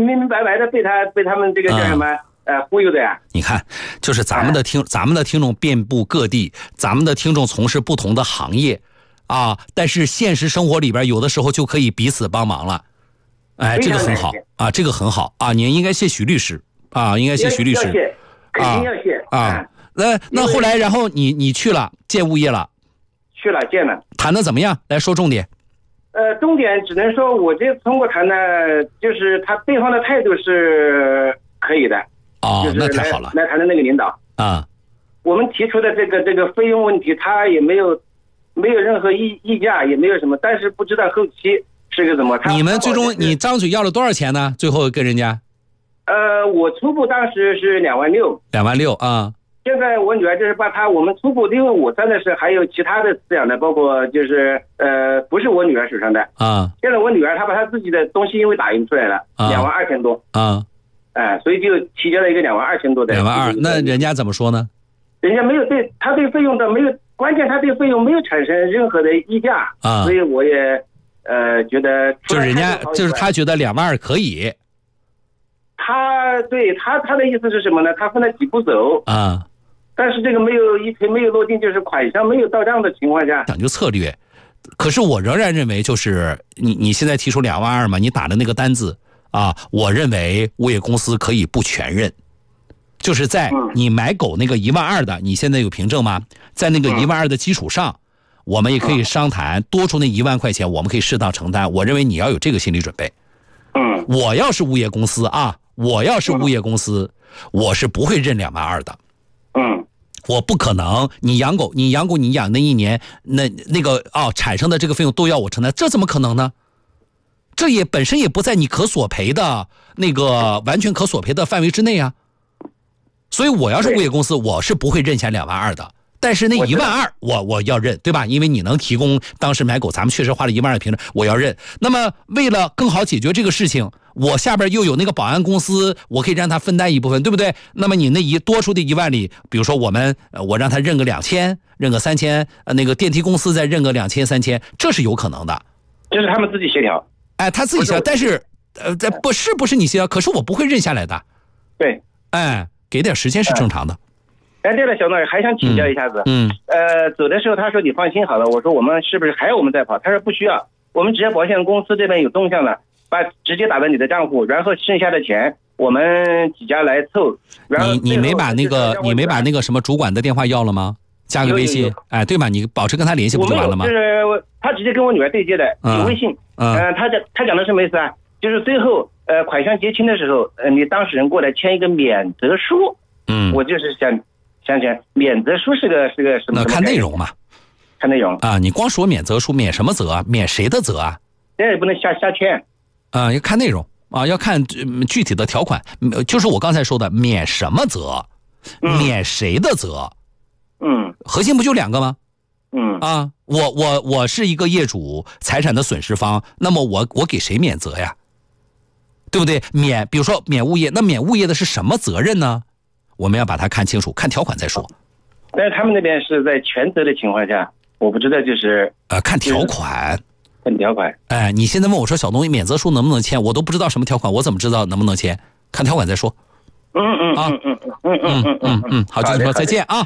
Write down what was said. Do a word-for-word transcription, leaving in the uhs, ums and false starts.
明明白白的被他被他们这个叫什么、嗯、呃忽悠的呀。 你看，就是咱们的听、哎、咱们的听众遍布各地，咱们的听众从事不同的行业啊，但是现实生活里边有的时候就可以彼此帮忙了。哎，这个很好啊，这个很好啊，您应该谢许律师啊，应该谢许律师。 要谢，肯定要谢啊。啊那那后来，然后你你去了见物业了？ 去了见了。 谈的怎么样？来说重点。 呃，重点只能说，我这通过谈呢，就是他对方的态度是可以的。 哦， 就是、 那太好了。 来谈的那个领导啊， 我们提出的这个这个费用问题，他也没有没有任何议议价，也没有什么，但是不知道后期是个什么。 你们最终你张嘴要了多少钱呢？最后跟人家？ 呃，我初步当时是两万六。 两万六啊。 现在我女儿就是把她，我们初步，因为我真的是还有其他的饲养的，包括就是呃，不是我女儿手上的啊。 现在我女儿她把她自己的东西因为打印出来了，两万二千多啊， 哎、呃，所以就提交了一个两万二千多的。 两万二，那人家怎么说呢？ 人家没有对他对费用的没有，关键他对费用没有产生任何的议价啊，所以我也呃觉得就是人家就是他觉得两万二可以。 他对他他的意思是什么呢？他分了几步走啊。 但是这个没有一锤没有落定，就是款项没有到账的情况下， 讲究策略。可是我仍然认为，就是你你现在提出两万二嘛，你打的那个单子啊，我认为物业公司可以不全认。就是在你买狗那个一万二的，你现在有凭证吗？在那个一万二的基础上，我们也可以商谈多出那一万块钱，我们可以适当承担。我认为你要有这个心理准备。 嗯， 我要是物业公司啊，我要是物业公司，我是不会认两万二的。 嗯， 我不可能，你养狗，你养狗，你养那一年，那那个哦产生的这个费用都要我承担，这怎么可能呢？这也本身也不在你可索赔的那个完全可索赔的范围之内啊。所以我要是物业公司，我是不会认下两万二的。但是那一万二，我我要认，对吧？因为你能提供当时买狗，咱们确实花了一万二凭证，我要认。那么为了更好解决这个事情，我下边又有那个保安公司，我可以让他分担一部分，对不对？那么你那一多出的一万里，比如说我们我让他认个两千，认个三千，呃，那个电梯公司再认个两千三千，这是有可能的。 这是他们自己协调。 哎，他自己协调，但是呃，这不是不是你协调，可是我不会认下来的。 对， 哎，给点时间是正常的。 哎，对了，小诺还想请教一下子。 嗯。 呃，走的时候他说你放心好了，我说我们是不是还要我们再跑？他说不需要，我们只要保险公司这边有动向了，把直接打到你的账户，然后剩下的钱我们几家来凑。然后你你没把那个你没把那个什么主管的电话要了吗？加个微信，哎，对吧？你保持跟他联系不就完了吗？ 就是他直接跟我女儿对接的，有微信。嗯。呃，他讲他讲的什么意思啊？就是最后呃款项结清的时候，呃，你当事人过来签一个免责书。 嗯。 我就是想。想起来，免责书是个是个什么？ 那看内容嘛， 看内容啊！你光说免责书，免什么责？免谁的责啊？ 这也不能瞎瞎签啊！要看内容啊，要看具体的条款。就是我刚才说的，免什么责， 嗯、 免谁的责？ 嗯， 核心不就两个吗？ 嗯啊，我我我是一个业主财产的损失方，那么我我给谁免责呀？对不对？免，比如说免物业，那免物业的是什么责任呢？我们要把它看清楚，看条款再说。 但是他们那边是在全责的情况下，我不知道就是呃看条款， 看条款。 哎，你现在问我说小东西免责书能不能签，我都不知道什么条款，我怎么知道能不能签？看条款再说。 嗯嗯啊嗯嗯嗯嗯嗯嗯嗯嗯，好，就是说再见啊。